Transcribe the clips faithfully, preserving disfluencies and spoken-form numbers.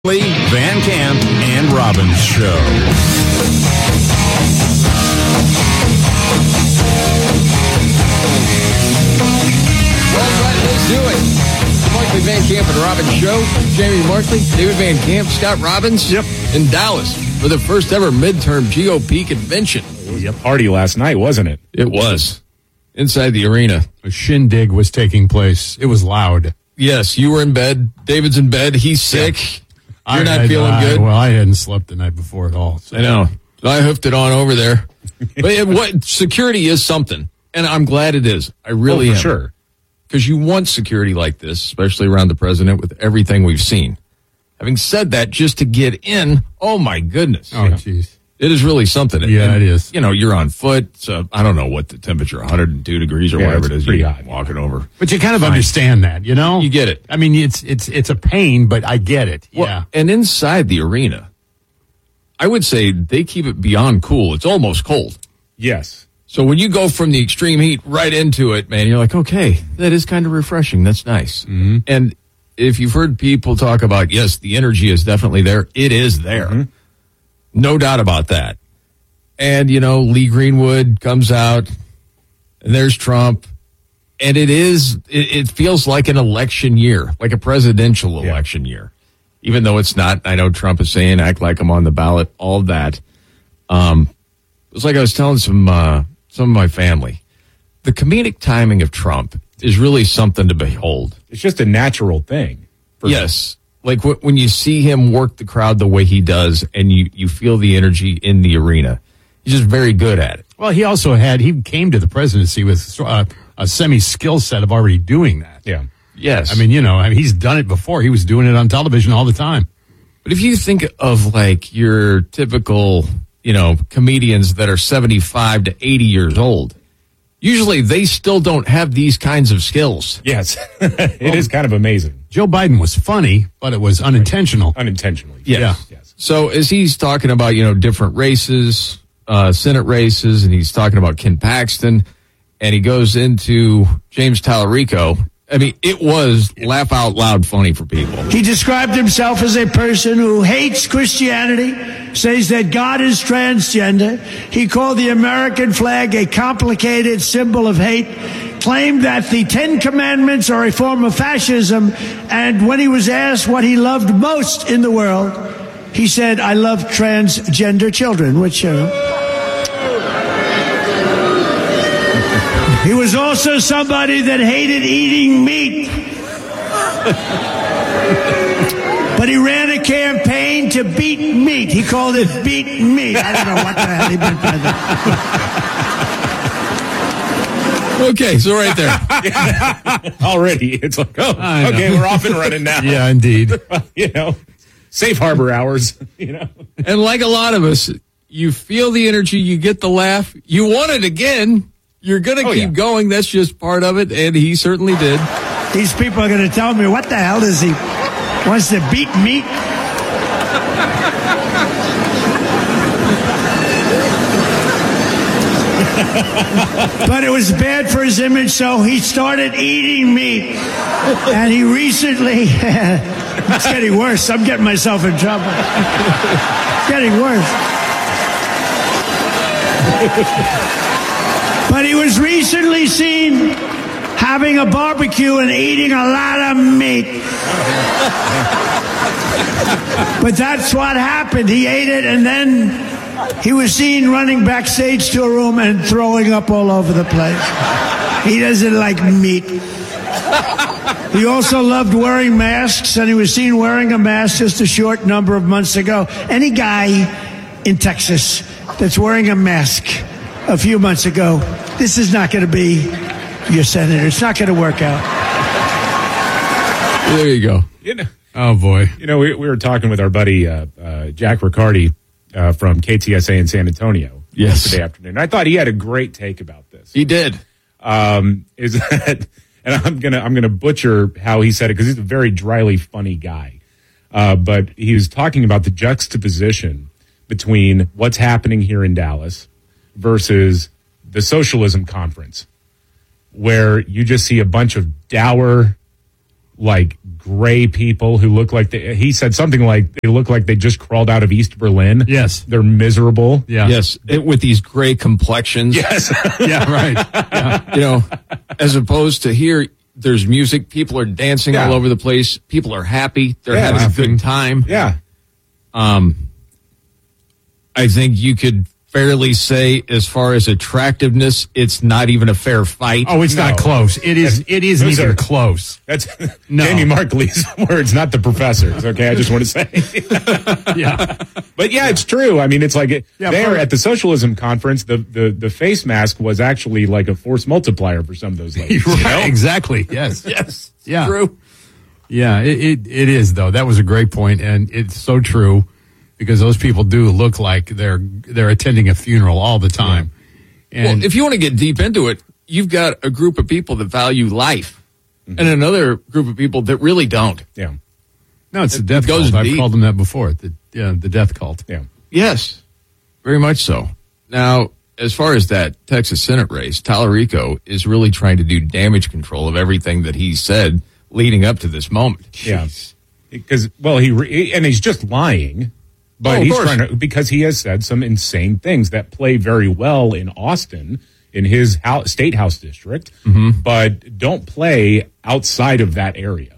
Van Camp and Robbins Show. All right, let's do it. Markley, Van Camp and Robbins Show. Jamie Markley, David Van Camp, Scott Robbins. Yep. In Dallas for the first ever midterm G O P convention. It was a party last night, wasn't it? It was. Inside the arena. A shindig was taking place. It was loud. Yes, you were in bed. David's in bed. He's sick. Yeah. You're I not had, feeling I, good? Well, I hadn't slept the night before at all. So. I know. I hoofed it on over there. But it, what security is something, and I'm glad it is. I really oh, for am. Sure. Because you want security like this, especially around the president with everything we've seen. Having said that, just to get in, oh, my goodness. Oh, jeez. It is really something. Yeah, and, it is. You know, you're on foot, so I don't know what the temperature, one hundred two degrees or yeah, whatever it is. Pretty you're hot. Walking over. But you kind of Fine. understand that, you know? You get it. I mean, it's it's it's a pain, but I get it. Well, yeah. And inside the arena, I would say they keep it beyond cool. It's almost cold. Yes. So when you go from the extreme heat right into it, man, you're like, okay, that is kind of refreshing. That's nice. Mm-hmm. And if you've heard people talk about, yes, the energy is definitely there. It is there. Mm-hmm. No doubt about that. And, you know, Lee Greenwood comes out, and there's Trump. And it is, it, it feels like an election year, like a presidential Yeah. election year. Even though it's not. I know Trump is saying, act like I'm on the ballot, all that. Um, it was like I was telling some, uh, some of my family. The comedic timing of Trump is really something to behold. It's just a natural thing. for Yes. Like w- when you see him work the crowd the way he does, and you, you feel the energy in the arena. He's just very good at it. Well, he also had, he came to the presidency with uh, a semi-skill set of already doing that. Yeah. Yes. I mean, you know, I mean, he's done it before. He was doing it on television all the time. But if you think of like your typical, you know, comedians that are seventy-five to eighty years old, usually they still don't have these kinds of skills. Yes. It is kind of amazing. Joe Biden was funny, but it was unintentional. Unintentionally. Yes. Yeah. Yes. So as he's talking about, you know, different races, uh, Senate races, and he's talking about Ken Paxton, and he goes into James Tallarico. I mean, it was laugh out loud funny for people. He described himself as a person who hates Christianity, says that God is transgender. He called the American flag a complicated symbol of hate, claimed that the Ten Commandments are a form of fascism, and when he was asked what he loved most in the world, he said, I love transgender children, which... Uh, He was also somebody that hated eating meat. But he ran a campaign to beat meat. He called it Beat Meat. I don't know what the hell he meant by that. Okay, so right there. Already. It's like, oh, okay, we're off and running now. Yeah, indeed. You know, safe harbor hours, you know. And like a lot of us, you feel the energy, you get the laugh, you want it again. You're going to Oh, keep yeah. going. That's just part of it, and he certainly did. These people are going to tell me, what the hell does he wants to beat meat? But it was bad for his image, so he started eating meat. And he recently, it's getting worse. I'm getting myself in trouble. It's getting worse. But he was recently seen having a barbecue and eating a lot of meat. But that's what happened. He ate it, and then he was seen running backstage to a room and throwing up all over the place. He doesn't like meat. He also loved wearing masks, and he was seen wearing a mask just a short number of months ago. Any guy in Texas that's wearing a mask a few months ago, this is not going to be your senator. It's not going to work out. There you go. You know, Oh, boy. you know we, we were talking with our buddy uh, uh, Jack Riccardi uh, from K T S A in San Antonio Yes. yesterday afternoon. I thought he had a great take about this. He did. Um, is that, and I'm gonna I'm gonna butcher how he said it because he's a very dryly funny guy. Uh, but he was talking about the juxtaposition between what's happening here in Dallas versus the socialism conference, where you just see a bunch of dour, like gray people who look like they, he said something like they look like they just crawled out of East Berlin. Yes. They're miserable. Yeah. Yes, it, with these gray complexions. Yes. Yeah, right. Yeah. You know, as opposed to here, there's music. People are dancing Yeah. all over the place. People are happy. They're Yeah, having laughing. a good time. Yeah. Um, I think you could fairly say, as far as attractiveness, it's not even a fair fight. Oh, it's No. not close. It is. It isn't Those even are- close. That's No. Jamie Markley's words, not the professor's. Okay, I just want to say. Yeah. But yeah, it's true. I mean, it's like it, Yeah, there part- at the socialism conference, the, the, the face mask was actually like a force multiplier for some of those ladies. you know? Right. Exactly. Yes. Yes, Yeah. true. Yeah. It, it it is though. That was a great point, and it's so true because those people do look like they're they're attending a funeral all the time. And Well, if you want to get deep into it, you've got a group of people that value life, and another group of people that really don't. Yeah, no, it's the it death goes cult. I've deep. called them that before. The yeah, the death cult. yeah. Yes, very much so. Now, as far as that Texas Senate race, Tallarico is really trying to do damage control of everything that he said leading up to this moment. Yeah, because well, he re- and he's just lying, but Oh, of he's course. trying to because he has said some insane things that play very well in Austin in his house, state house district, but don't play outside of that area.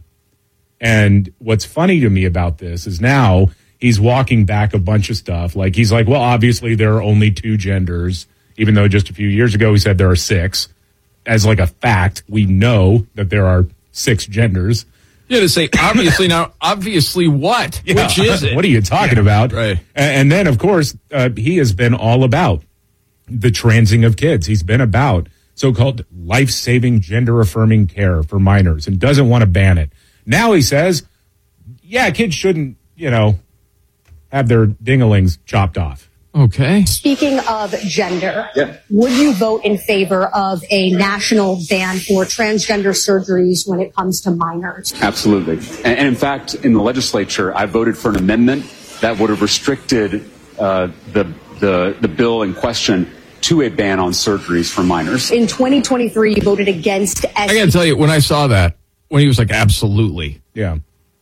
And what's funny to me about this is now he's walking back a bunch of stuff. Like he's like, well, obviously there are only two genders, even though just a few years ago he said there are six. As like a fact, we know that there are six genders. You had to say, obviously, now, obviously what? Yeah. Which is it? What are you talking about? Right. A- And then, of course, uh, he has been all about the transing of kids. He's been about so-called life-saving, gender-affirming care for minors and doesn't want to ban it. Now he says, yeah, kids shouldn't, you know, have their dingalings chopped off. Okay. Speaking of gender, Yeah. would you vote in favor of a national ban for transgender surgeries when it comes to minors? Absolutely. And, and in fact, in the legislature, I voted for an amendment that would have restricted uh, the, the, the bill in question to a ban on surgeries for minors. In twenty twenty-three, you voted against I got to tell you, when I saw that, when he was like, absolutely, Yeah.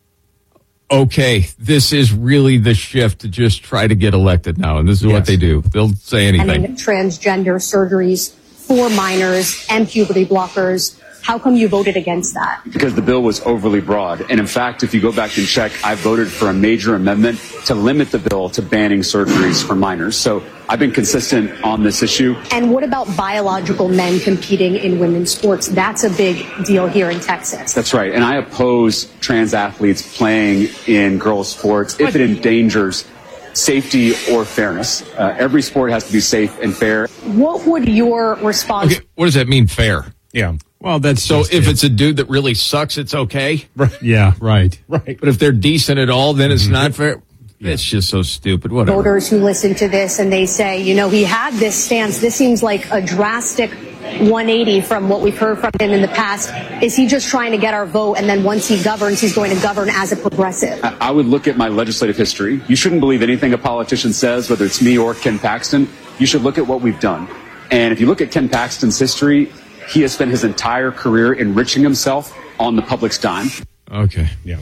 okay, this is really the shift to just try to get elected now. And this is what Yes. they do. They'll say and anything. transgender surgeries for minors and puberty blockers. How come you voted against that? Because the bill was overly broad. And in fact, if you go back and check, I voted for a major amendment to limit the bill to banning surgeries for minors. So I've been consistent on this issue. And what about biological men competing in women's sports? That's a big deal here in Texas. That's right. And I oppose trans athletes playing in girls' sports if it endangers safety or fairness. Uh, every sport has to be safe and fair. What would your response Okay, what does that mean, fair? Yeah. Well, that's So just if it. it's a dude that really sucks, it's okay. yeah, right. Right. But if they're decent at all, then it's not fair. It's just so stupid. Whatever. voters who listen to this and they say, you know, he had this stance. This seems like a drastic one eighty from what we've heard from him in the past. Is he just trying to get our vote, and then once he governs, he's going to govern as a progressive? I I would look at my legislative history. You shouldn't believe anything a politician says, whether it's me or Ken Paxton. You should look at what we've done. And if you look at Ken Paxton's history, he has spent his entire career enriching himself on the public's dime. Okay. Yeah.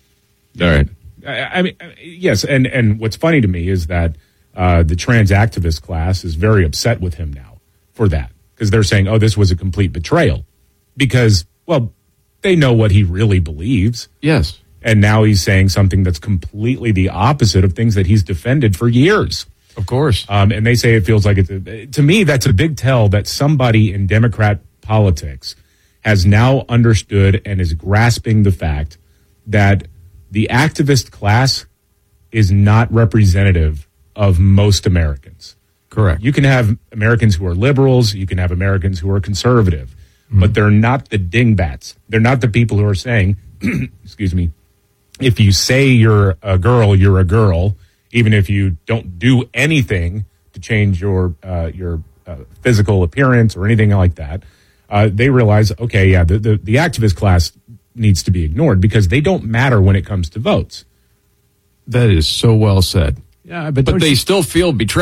All right. I, I mean, yes, and, and what's funny to me is that uh, the trans activist class is very upset with him now for that, because they're saying, oh, this was a complete betrayal, because, well, they know what he really believes, Yes. and now he's saying something that's completely the opposite of things that he's defended for years. Of course. Um, and they say it feels like it's, a, to me, that's a big tell that somebody in Democrat politics has now understood and is grasping the fact that the activist class is not representative of most Americans. Correct. You can have Americans who are liberals, you can have Americans who are conservative, mm-hmm. but they're not the dingbats. They're not the people who are saying, excuse me, if you say you're a girl, you're a girl, even if you don't do anything to change your uh, your uh, physical appearance or anything like that. Uh, they realize, okay, yeah, the, the, the activist class needs to be ignored because they don't matter when it comes to votes. That is so well said. Yeah, but, But don't they you- still feel betrayed.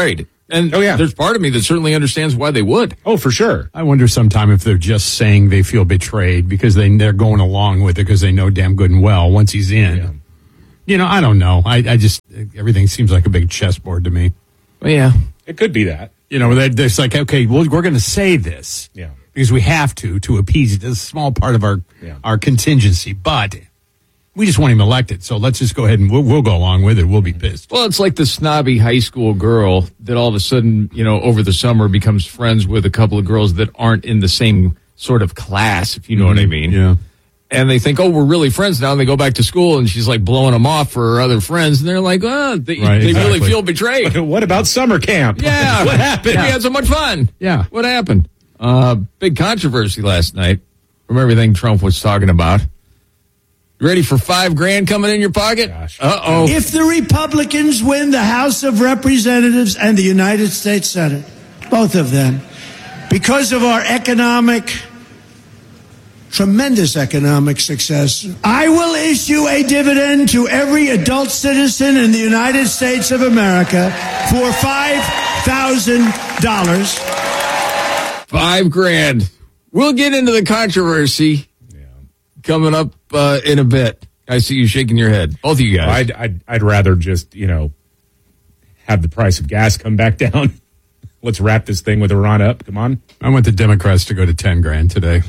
And Oh, yeah. there's part of me that certainly understands why they would. Oh, for sure. I wonder sometime if they're just saying they feel betrayed because they, they're going along with it because they know damn good and well once he's in. Yeah. You know, I don't know. I, I just, everything seems like a big chessboard to me. Well, yeah. It could be that. You know, they're, they're just like, okay, well, we're going to say this. Yeah. Because we have to, to appease it. It's a small part of our, Yeah. our contingency. But we just want him elected. So let's just go ahead and we'll, we'll go along with it. We'll be pissed. Well, it's like the snobby high school girl that all of a sudden, you know, over the summer becomes friends with a couple of girls that aren't in the same sort of class, if you know what I mean. Yeah. And they think, oh, we're really friends now. And they go back to school and she's like blowing them off for her other friends. And they're like, oh, they, Right, they exactly. really feel betrayed. What about summer camp? Yeah. What happened? We had so much fun. Yeah. What happened? Uh, big controversy last night from everything Trump was talking about. You ready for five grand coming in your pocket? Gosh. Uh-oh. If the Republicans win the House of Representatives and the United States Senate, both of them, because of our economic, tremendous economic success, I will issue a dividend to every adult citizen in the United States of America for five thousand dollars. Five grand. We'll get into the controversy coming up uh, in a bit. I see you shaking your head. Both of you guys. I'd, I'd, I'd rather just, you know, have the price of gas come back down. Let's wrap this thing with Iran up. Come on. I want the Democrats to go to ten grand today.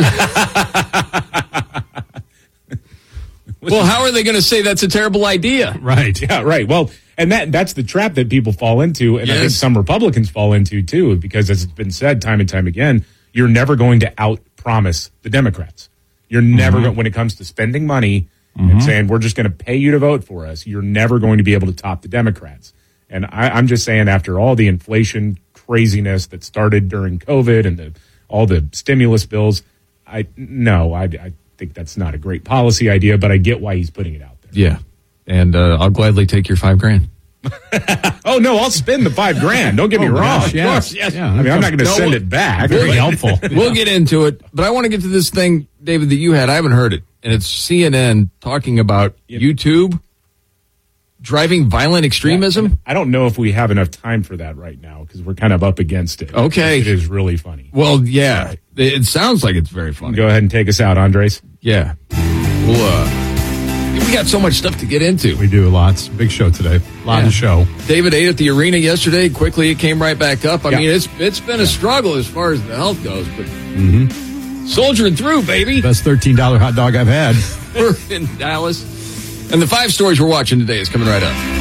Well, how are they going to say that's a terrible idea? Right. Yeah, right. Well, and that that's the trap that people fall into, and I think Yes. some Republicans fall into too, because as it's been said time and time again, you're never going to out-promise the Democrats. You're never going, when it comes to spending money and saying we're just going to pay you to vote for us, you're never going to be able to top the Democrats. And I, I'm just saying, after all the inflation craziness that started during COVID and the, all the stimulus bills, I no, I, I think that's not a great policy idea, but I get why he's putting it out there. Yeah. And uh, I'll gladly take your five grand. Oh no, I'll spend the five grand. Don't get me Oh, wrong. gosh, yeah. Of course, yes. Yeah. I mean, I'm not going to No, send we'll- it back. Very helpful. We'll get into it, but I want to get to this thing, David, that you had. I haven't heard it. And it's C N N talking about YouTube driving violent extremism. I don't know if we have enough time for that right now because we're kind of up against it. Okay. It is really funny. Well, yeah. It sounds like it's very funny. Go ahead and take us out, Andres. Yeah. Well, uh, we got so much stuff to get into. We do lots. Big show today. A lot Yeah. of show. David ate at the arena yesterday. Quickly, it came right back up. I Yeah. mean, it's it's been a struggle as far as the health goes, but soldiering through, baby. Best thirteen dollar hot dog I've had. We're in Dallas. And the five stories we're watching today is coming right up.